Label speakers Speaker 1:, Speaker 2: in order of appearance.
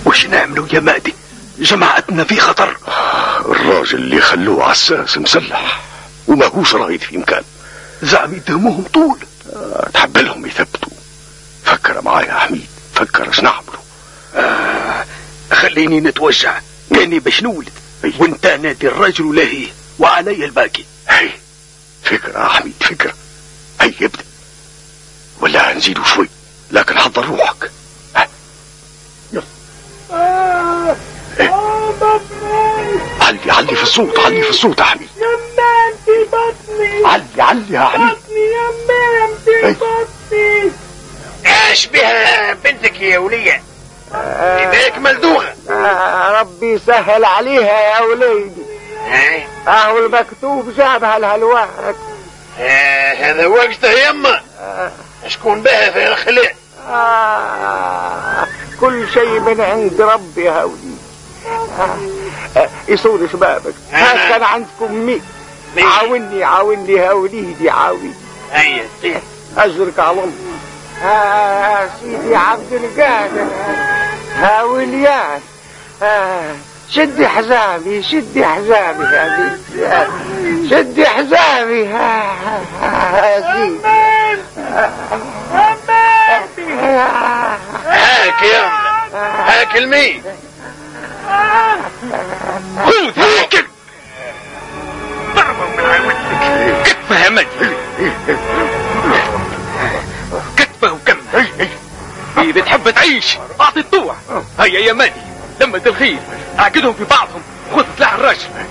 Speaker 1: وش نعملوا يا مادي؟ جماعتنا في خطر.
Speaker 2: الراجل اللي خلوه عساس مسلح وماهوش رايد في مكان.
Speaker 1: زعم يتهموهم طول.
Speaker 2: تحبلهم يثبتوا. فكر معايا يا حميد، فكر اش نعملوا.
Speaker 1: خليني نتوجع، كاني باش نولد. وانت نادي الرجل ولهي وعلي الباقي.
Speaker 2: هي فكرة يا حميد، فكرة. هي ابدأ، ولا نزيدوا شوي، لكن حضر روحك. علي في الصوت، علي في الصوت يا حميد.
Speaker 3: يمان في بطني،
Speaker 2: علي يا حميد.
Speaker 3: بطني يمان في بطني.
Speaker 1: ايش بها بنتك يا ولية؟ ايديك ملدوغة.
Speaker 3: ربي يسهل عليها يا وليدي. اهو المكتوب جابها لها الوقت.
Speaker 1: هذا وقته يما. شكون بها في الخلاء؟
Speaker 3: كل شيء من عند ربي يا وليدي. يصور شبابك. هات كان عندكم مين؟ عاوني يا وليدي، عاوني.
Speaker 1: هيا
Speaker 3: اجرك على الله. سيدي عبد القادر، ها وليان، شدي حزامي، شدي حزامي يا بنتي، شدي حزامي.
Speaker 1: هاك يا أمه، هاك المين. خذ هاك ضربه من عودك. كتفه يا مجد، كتفه وكمه. إذا تحب تعيش أعطي الطوع. هيا يا مادي، لما الخيل اعقدهم في بعضهم، خذ سلاح الرجل